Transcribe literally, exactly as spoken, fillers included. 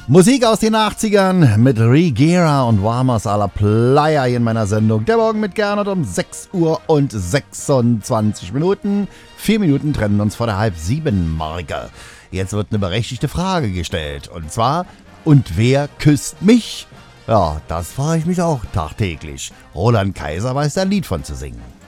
Musik aus den achtzigern mit Rigera und Vamos a la Playa in meiner Sendung. Der Morgen mit Gernot um sechs Uhr und sechsundzwanzig Minuten. Vier Minuten trennen uns vor der halb sieben Marke. Jetzt wird eine berechtigte Frage gestellt. Und zwar, und wer küsst mich? Ja, das frage ich mich auch tagtäglich. Roland Kaiser weiß da ein Lied von zu singen.